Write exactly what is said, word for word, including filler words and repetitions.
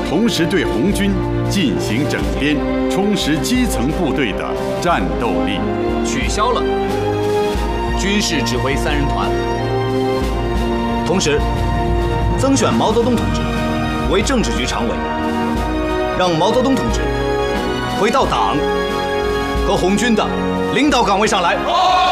同时对红军进行整编，充实基层部队的战斗力。 取消了军事指挥三人团，同时增选毛泽东同志为政治局常委，让毛泽东同志回到党和红军的领导岗位上来。